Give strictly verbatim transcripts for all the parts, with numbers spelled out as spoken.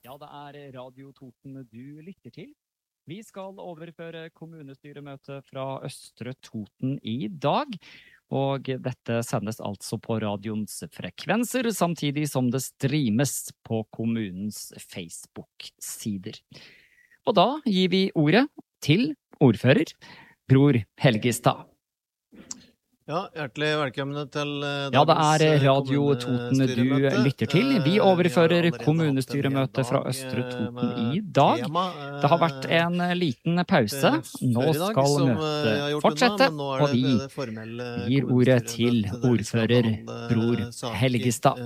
Ja, det er Radio Toten du lytter til. Vi skal overføre kommunestyremøtet fra Østre Toten i dag, og dette sendes altså på radioens frekvenser, samtidig som det streames på kommunens Facebook-sider. Og da gir vi ordet til ordfører Bror Helgestad. Ja, hjertelig velkommen til dagens Ja, det er Radio Toten du lytter til. Vi overfører kommunestyremøtet fra Østre Toten i dag. Det har vært en liten pause. Nå skal møtet fortsette, og vi gir ordet til ordfører Bror Helgestad.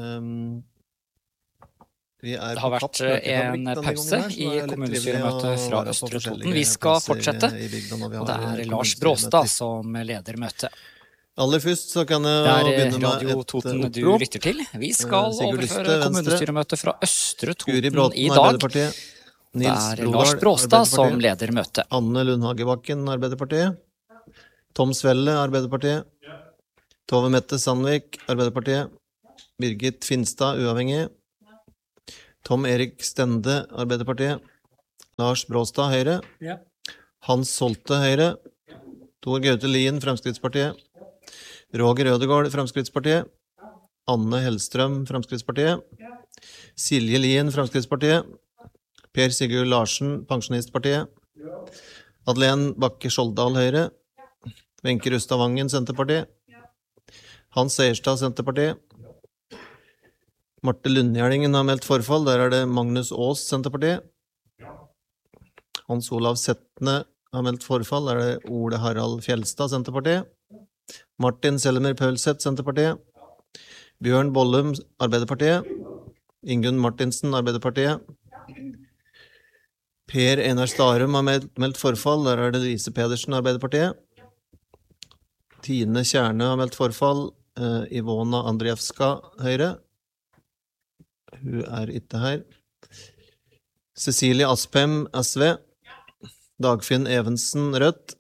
Det har vært en pause i kommunestyremøtet fra Østre Toten. Vi skal fortsette, og det er Lars Bråstad som leder møtet. Aller først så kan jeg begynne med Radio Toten du lytter til. Vi skal overføre kommunestyremøtet fra Østre Toten i dag. Det er Lars Bråstad som leder møtet. Anne Lundhagebakken, Arbeiderpartiet. Tom Svelle, Arbeiderpartiet. Tove Mette Sandvik, Arbeiderpartiet. Birgit Finstad, uavhengig. Tom Erik Stende, Arbeiderpartiet. Lars Bråstad, Høyre. Hans Solte, Høyre. Tor Gaute Lien, Fremskrittspartiet. Roger Ødegård, Fremskrittspartiet. Anne Hellstrøm, Fremskrittspartiet. Silje Lien, Fremskrittspartiet. Per Sigurd Larsen, Pensjonistpartiet. Adelen Bakke Skjoldal, Høyre. Wenche Rustad Vangen, Senterpartiet. Hans Seierstad, Senterpartiet. Marte Lundgjerdingen har meldt forfall, der er det Magnus Aas, Senterpartiet. Hans Olav Setne har meldt forfall, der er det Ole Harald Fjellstad, Senterpartiet. Martin Selmer Pølseth, Senterpartiet. Bjørn Bollum, Arbeiderpartiet. Ingunn Martinsen, Arbeiderpartiet. Per Einar Starum har meldt, meldt forfall, der er det Lise Pedersen, Arbeiderpartiet. Tine Kjerne har meldt forfall, uh, Ivona Andrievska, Høyre. Hun er ikke her. Cecilie Aspem, S V. Dagfinn Evensen, Rødt.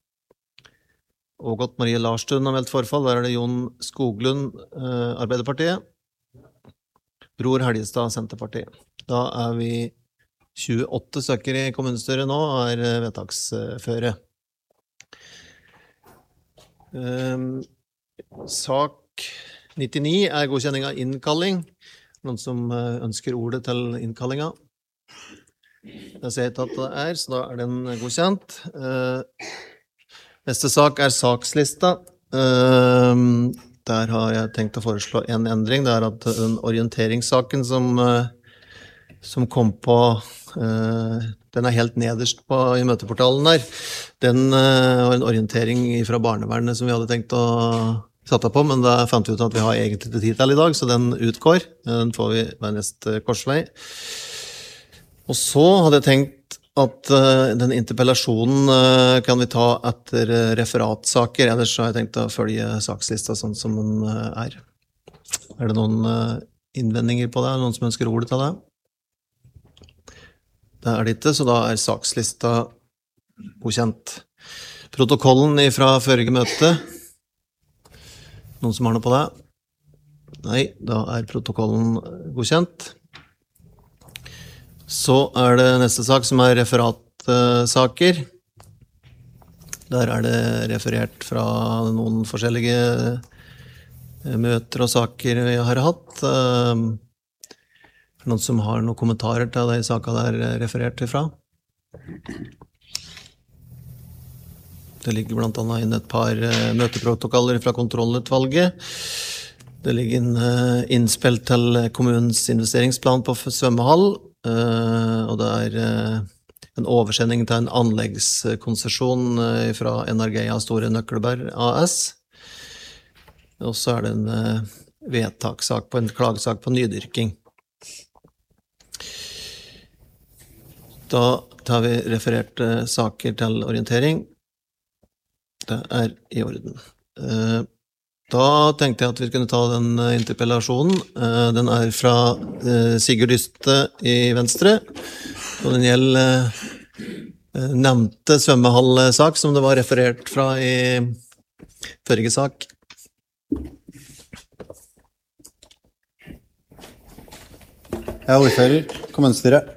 Ågot Marie Larstuen har meldt forfall, der er det Jon Skoglund, eh, Arbeiderpartiet. Bror Helgestad, Senterpartiet. Da er vi tjueåtte søker i kommunestyret nå, og er vedtaksføre. Um, sak nittini er godkjenning av innkalling. Noen som ønsker ordet til innkallinga? Jeg ser ikke at det er, så da er den godkjent. Uh, Neste sak er sakslista. Uh, der har jeg tenkt å foreslå en endring. Det er at den orienteringssaken som, uh, som kom på, uh, den er helt nederst på, i møteportalen der. Den uh, var en orientering fra barnevernet som vi hadde tenkt å sette på, men da fant vi ut at vi har egentlig til tid til i dag, så den utgår. Den får vi ved neste korsvei. Og så hadde jeg tenkt at uh, den interpellasjonen uh, kan vi ta etter uh, referatsaker, ellers så har jeg tenkt å følge sakslista sånn som den uh, er. Er det noen uh, innvendinger på det? Noen som ønsker ordet til det? Det er det ikke, så da er sakslista godkjent. Protokollen fra forrige møte. Noen som har noe på det? Nei, da er protokollen godkjent. Så er det neste sak som er referatsaker. Der er det referert fra noen forskjellige møter og saker vi har hatt. Noen som har noen kommentarer til de sakene der referert ifra? Det ligger blant annet inn et par møteprotokoller fra kontrollutvalget. Det ligger inn innspill til kommunens investeringsplan på svømmehall. Uh, og det er uh, en oversending til en anleggskonsesjon uh, fra Energia Store Nøkkelberg A S. Og så er det en uh, vedtakssak på en klagesak på nydyrking. Da tar vi refererte saker til orientering. Det er i orden. Uh, Da tenkte jeg at vi kunne ta den interpellasjonen. Den er fra Sigurd Yste i Venstre, og den gjelder nevnte svømmehallsak som det var referert fra i forrige sak. Jeg er ordfører. kommunestyret.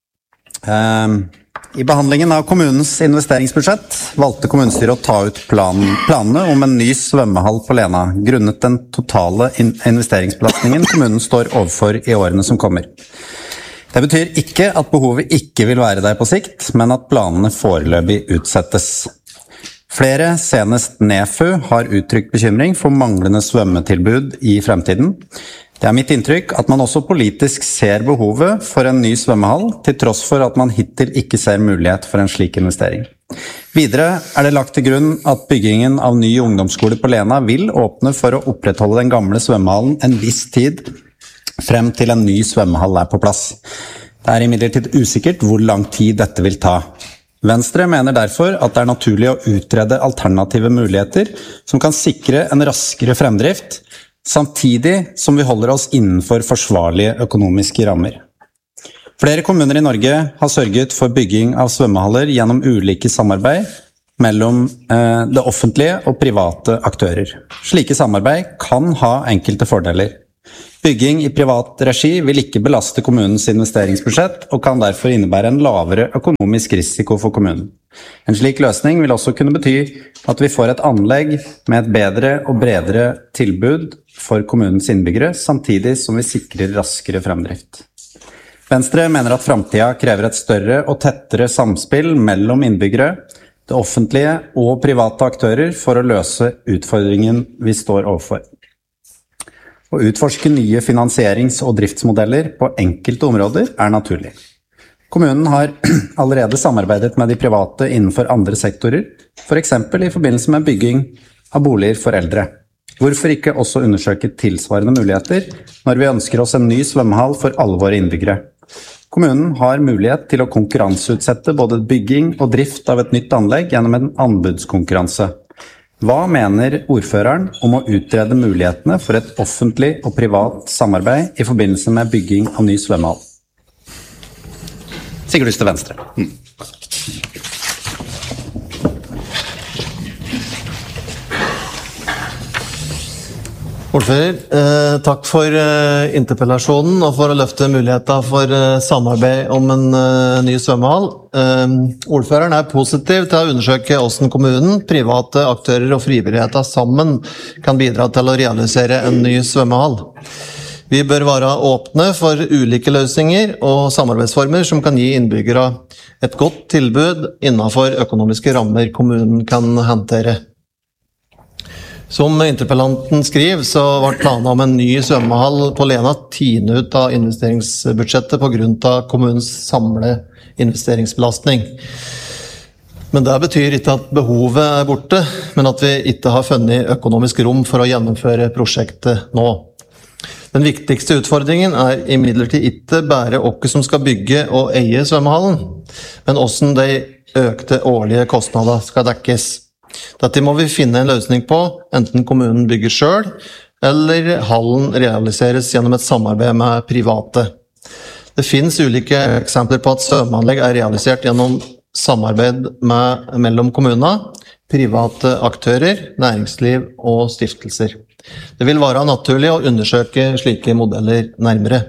I behandlingen av kommunens investeringsbudsjett valgte kommunestyret å ta ut plan, planene om en ny svømmehall på Lena, grunnet den totale investeringsbelastningen kommunen står overfor i årene som kommer. Det betyr ikke at behovet ikke vil være der på sikt, men at planene foreløpig utsettes. Flere, senest NEFU, har uttrykt bekymring for manglende svømmetilbud i fremtiden. Det er mitt inntrykk at man også politisk ser behovet for en ny svømmehall, til tross for at man hittil ikke ser mulighet for en slik investering. Videre er det lagt til grunn at byggingen av ny ungdomsskole på Lena vil åpne for å opprettholde den gamle svømmehallen en viss tid, frem til en ny svømmehall er på plass. Det er imidlertid usikkert hvor lang tid dette vil ta. Venstre mener derfor at det er naturlig å utrede alternative muligheter som kan sikre en raskere fremdrift, samtidig som vi holder oss innenfor forsvarlige økonomiske rammer. Flere kommuner i Norge har sørget for bygging av svømmehaller gjennom ulike samarbeid mellom eh, det offentlige og private aktører. Slike samarbeid kan ha enkelte fordeler. Bygging i privat regi vil ikke belaste kommunens investeringsbudsjett og kan derfor innebære en lavere økonomisk risiko for kommunen. En slik løsning vil også kunne bety at vi får et anlegg med et bedre og bredere tilbud for kommunens innbyggere, samtidig som vi sikrer raskere fremdrift. Venstre mener at fremtiden krever et større og tettere samspill mellom innbyggere, det offentlige og private aktører for å løse utfordringen vi står overfor. Å utforske nye finansierings- og driftsmodeller på enkelte områder er naturlig. Kommunen har allerede samarbeidet med de private innenfor andre sektorer, for eksempel i forbindelse med bygging av boliger for eldre. Hvorfor ikke også undersøke tilsvarende muligheter når vi ønsker oss en ny svømmehall for alle våre innbyggere? Kommunen har mulighet til å konkurranseutsette både bygging og drift av et nytt anlegg gjennom en anbudskonkurranse. Hva mener ordføreren om å utrede mulighetene for et offentlig og privat samarbeid i forbindelse med bygging av ny svømmehall? Sikkert lyst til Venstre. Mm. Ordfører, eh, takk for eh, interpellasjonen og for å løfte muligheter for eh, samarbeid om en eh, ny svømmehall. Eh, ordføreren er positiv til å undersøke hvordan kommunen, private aktører og frivilligheter sammen kan bidra til å realisere en ny svømmehall. Vi bør være åpne for ulike løsninger og samarbeidsformer som kan gi innbyggere et godt tilbud innenfor økonomiske rammer kommunen kan håndtere. Som interpellanten skriver, så ble planen om en ny svømmehall på Lena tatt ut av investeringsbudsjettet på grunn av kommunens samlede investeringsbelastning. Men det betyr ikke at behovet er borte, men at vi ikke har funnet økonomisk rom for å gjennomføre prosjektet nå. Den viktigste utfordringen er imidlertid ikke bare hvem som skal bygge og eie svømmehallen, men hvordan de økte årlige kostnader skal dekkes. Dette må vi finne en løsning på, enten kommunen bygger selv, eller hallen realiseres gjennom et samarbeid med private. Det finnes ulike eksempler på at svømmeanlegg er realisert gjennom samarbeid med, mellom kommuner, private aktører, næringsliv og stiftelser. Det vil være naturlig å undersøke slike modeller nærmere.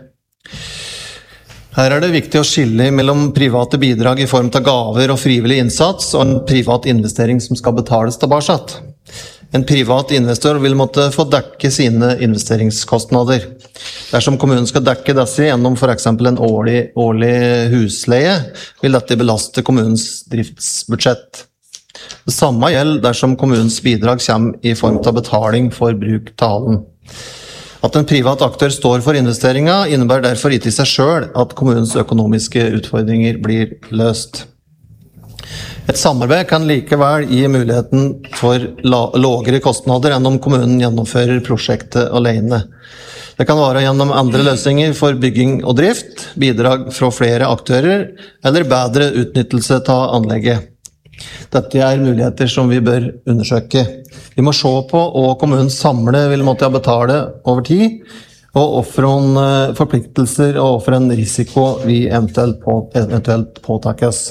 Her er det viktig å skille mellom private bidrag i form av gaver og frivillig innsats og en privat investering som skal betales tilbake. En privat investor vil måtte få dekke sine investeringskostnader. Dersom kommunen skal dekke disse gjennom for eksempel en årlig, årlig husleie, vil dette belaste kommunens driftsbudsjett. Det samme gjelder dersom kommunens bidrag kommer i form av betaling for bruk av hallen. At en privat aktør står for investeringen innebærer derfor ikke i seg selv at kommunens økonomiske utfordringer blir løst. Et samarbeid kan likevel gi muligheten for lavere kostnader enn om kommunen gjennomfører prosjektet alene. Det kan være gjennom andre løsninger for bygging og drift, bidrag fra flere aktører eller bedre utnyttelse av anlegget. Dette er muligheter som vi bør undersøke. Vi må se på hva kommunen samlet vil måtte betale over tid, og offre forpliktelser og offre en risiko vi eventuelt, på, eventuelt påtakes.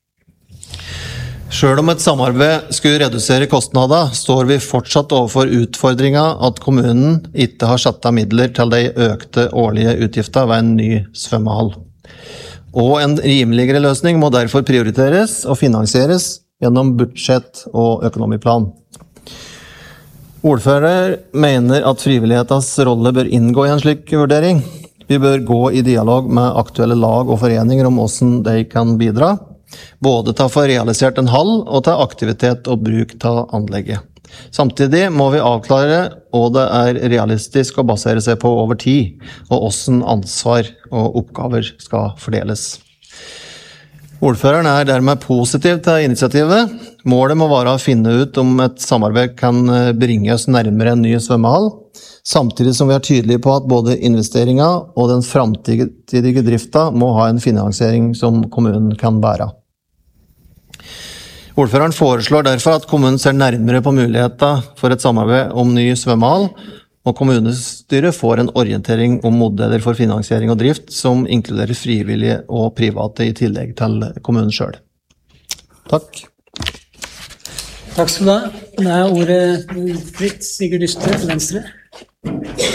Selv om et samarbeid skulle redusere kostnader, står vi fortsatt overfor utfordringen at kommunen ikke har satt av midler til de økte årlige utgifter ved en ny svømmehall. Og en rimeligere løsning må derfor prioriteres og finansieres gjennom budsjett og økonomiplan. Ordfører mener at frivillighetens rolle bør inngå i en slik vurdering. Vi bør gå i dialog med aktuelle lag og foreninger om hvordan de kan bidra, både til å få realisert en hall og til aktivitet og bruk av anlegget. Samtidig må vi avklare hva det er realistisk å basere seg på over tid, og hvordan ansvar og oppgaver skal fordeles. Ordføreren er dermed positiv til initiativet. Målet må være å finne ut om et samarbeid kan bringe oss nærmere en ny svømmehall, samtidig som vi er tydelige på at både investeringen og den framtidige driften må ha en finansiering som kommunen kan bære. Ordføreren foreslår derfor at kommunen ser nærmere på muligheter for et samarbeid om ny svømmehall, og kommunestyret får en orientering om modeller for finansiering og drift som inkluderer frivillige og private i tillegg til kommunen selv. Takk. Takk skal du ha. Det er ordet fritt, Sigurd Ystad, Venstre.